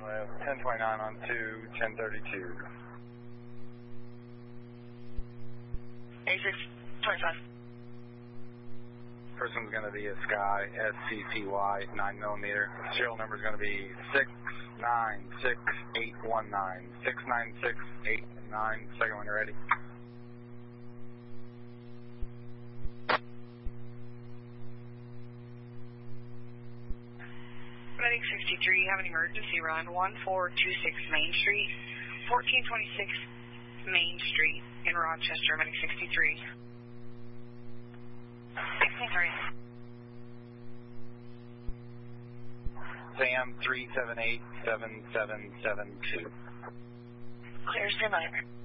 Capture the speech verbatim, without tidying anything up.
with ten twenty-nine on two, ten thirty-two. eighty-six twenty-five. Person's going to be a Sky S C C Y nine millimeter. Serial number is going to be six nine six eight one nine. six nine six eight one nine. Second when you're ready. Medic sixty-three, you have an emergency run, one four two six Main Street, fourteen twenty-six Main Street in Rochester, Medic sixty-three. sixteen three. Sam three seven eight seven seven seven two. Clear, stand by.